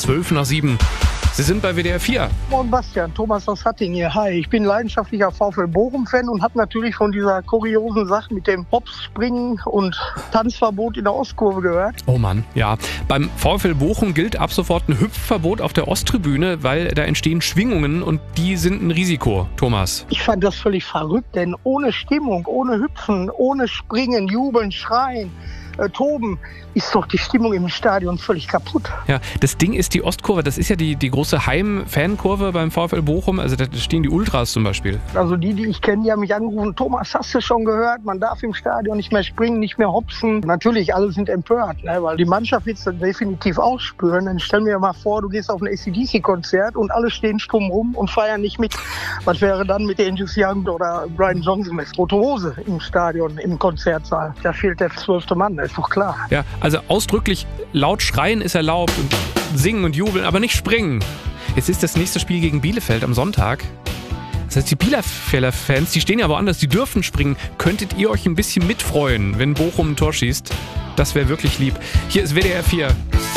7:12. Sie sind bei WDR 4. Morgen Bastian, Thomas aus Hattingen hier. Hi, ich bin leidenschaftlicher VfL Bochum-Fan und habe natürlich von dieser kuriosen Sache mit dem Hopsspringen und Tanzverbot in der Ostkurve gehört. Oh Mann, ja. Beim VfL Bochum gilt ab sofort ein Hüpfverbot auf der Osttribüne, weil da entstehen Schwingungen und die sind ein Risiko. Thomas. Ich fand das völlig verrückt, denn ohne Stimmung, ohne Hüpfen, ohne Springen, Jubeln, Schreien, Toben, ist doch die Stimmung im Stadion völlig kaputt. Ja, das Ding ist die Ostkurve, das ist ja die große Heim-Fankurve beim VfL Bochum, also da stehen die Ultras zum Beispiel. Also die ich kenne, die haben mich angerufen, Thomas, hast du schon gehört, man darf im Stadion nicht mehr springen, nicht mehr hopsen. Natürlich, alle sind empört, ne, weil die Mannschaft wird es definitiv ausspüren. Dann stell mir mal vor, du gehst auf ein AC/DC-Konzert und alle stehen stumm rum und feiern nicht mit. Was wäre dann mit Angus Young oder Brian Johnson mit Rote Hose im Stadion, im Konzertsaal? Da fehlt der 12. Mann, das ist doch klar. Ja, also ausdrücklich laut schreien ist erlaubt und singen und jubeln, aber nicht springen. Jetzt ist das nächste Spiel gegen Bielefeld am Sonntag. Das heißt, die Bielefelder Fans, die stehen ja woanders, die dürfen springen. Könntet ihr euch ein bisschen mitfreuen, wenn Bochum ein Tor schießt? Das wäre wirklich lieb. Hier ist WDR 4.